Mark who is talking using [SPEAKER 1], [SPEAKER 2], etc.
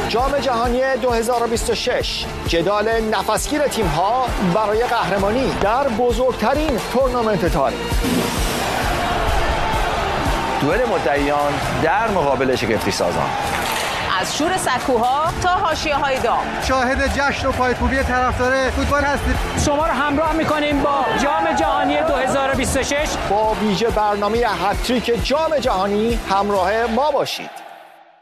[SPEAKER 1] جام جهانی 2026 جدال نفسگیر تیم‌ها برای قهرمانی در بزرگترین تورنمنت تاریخ.
[SPEAKER 2] دوئل مدعیان در مقابل شگفتی سازان.
[SPEAKER 3] از شور سکوها تا حاشیه‌های دام.
[SPEAKER 4] شاهد جشن و پایکوبی طرفدار فوتبال هستید.
[SPEAKER 5] شما رو همراه می‌کنیم با جام جهانی 2026
[SPEAKER 1] با ویژه برنامه هتریک جام جهانی همراه ما باشید.